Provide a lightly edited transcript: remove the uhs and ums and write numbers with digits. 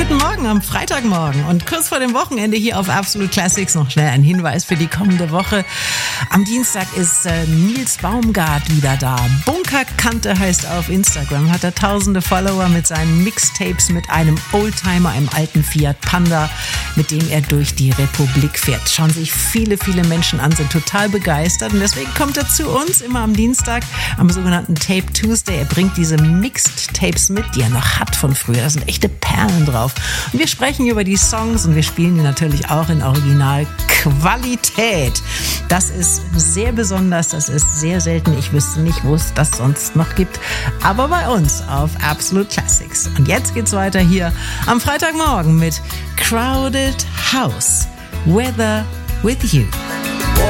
Guten Morgen am Freitagmorgen und kurz vor dem Wochenende hier auf Absolute Classics noch schnell ein Hinweis für die kommende Woche. Am Dienstag ist Nils Baumgart wieder da. Bunkerkante heißt er auf Instagram, hat er tausende Follower mit seinen Mixtapes mit einem Oldtimer, einem alten Fiat Panda, mit dem er durch die Republik fährt. Schauen sich viele, viele Menschen an, sind total begeistert und deswegen kommt er zu uns immer am Dienstag am sogenannten Tape Tuesday. Er bringt diese Mixed Tapes mit, die er noch hat von früher. Da sind echte Perlen drauf. Und wir sprechen über die Songs und wir spielen die natürlich auch in Originalqualität. Das ist sehr besonders, das ist sehr selten. Ich wüsste nicht, wo es das sonst noch gibt. Aber bei uns auf Absolute Classics. Und jetzt geht's weiter hier am Freitagmorgen mit Crowded House. Weather with You.